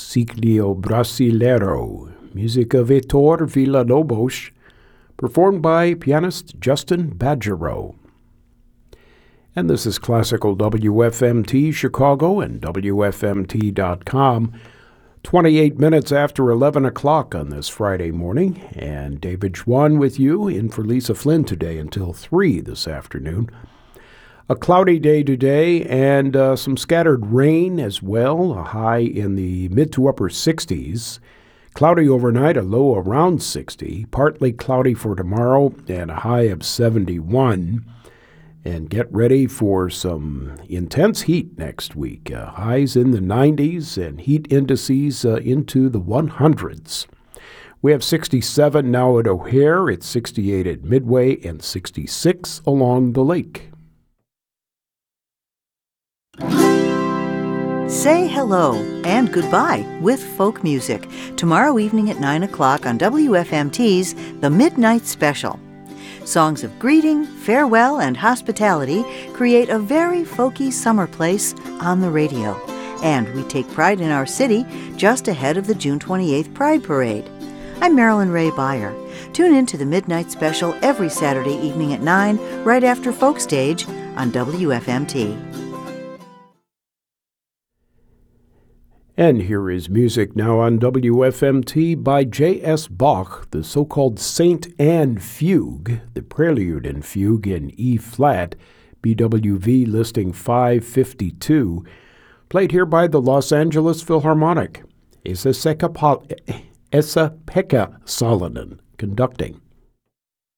Ciclio Brasilero, musica Vitor Villalobos, performed by pianist Justin Badgerow. And this is Classical WFMT Chicago and WFMT.com. 28 minutes after 11 o'clock on this Friday morning, and David Schwann with you, in for Lisa Flynn today until 3 this afternoon. A cloudy day today and some scattered rain as well, a high in the mid to upper 60s. Cloudy overnight, a low around 60. Partly cloudy for tomorrow and a high of 71. And get ready for some intense heat next week. Highs in the 90s and heat indices into the 100s. We have 67 now at O'Hare. It's 68 at Midway and 66 along the lake. Say hello and goodbye with folk music tomorrow evening at 9 o'clock on WFMT's The Midnight Special. Songs of greeting, farewell, and hospitality create a very folky summer place on the radio. And we take pride in our city just ahead of the June 28th Pride Parade. I'm Marilyn Ray Beyer. Tune in to The Midnight Special every Saturday evening at 9, right after Folk Stage on WFMT. And here is music now on WFMT by J.S. Bach, the so-called Saint Anne Fugue, the Prelude and Fugue in E-flat, BWV listing 552, played here by the Los Angeles Philharmonic. Esa-Pekka Salonen conducting.